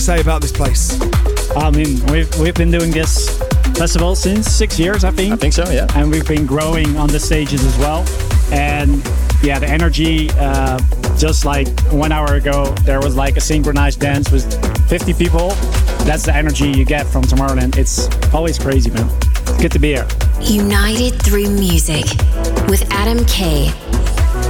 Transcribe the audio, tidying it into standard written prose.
say about this place? I mean, we've been doing this festival since 6 years, I think. I think so, yeah. And we've been growing on the stages as well. And yeah, the energy, just like 1 hour ago, there was like a synchronized dance with 50 people. That's the energy you get from Tomorrowland. It's always crazy, man. Good to be here. United through music with Adam K.